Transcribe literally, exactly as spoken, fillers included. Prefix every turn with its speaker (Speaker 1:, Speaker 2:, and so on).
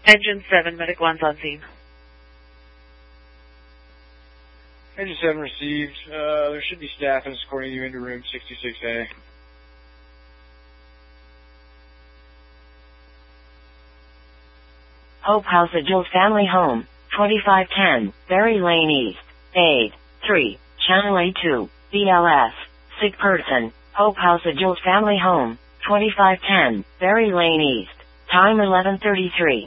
Speaker 1: Engine seven, Medic one's on scene.
Speaker 2: Engine seven received. Uh, there should be staff escorting you into room sixty-six A.
Speaker 3: Hope House Adult Family Home, twenty-five ten, Berry Lane East, eight three, Channel A two, B L S, sick person, Hope House Adult Family Home, twenty-five ten, Berry Lane East, time eleven thirty-three.